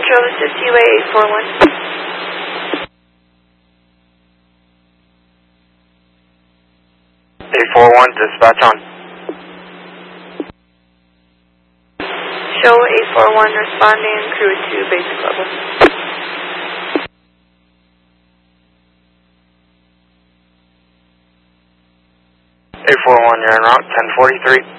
Central, this is UA 841. 841, dispatch on. Show 841 responding, crew to basic level. 841, you're en route, 1043.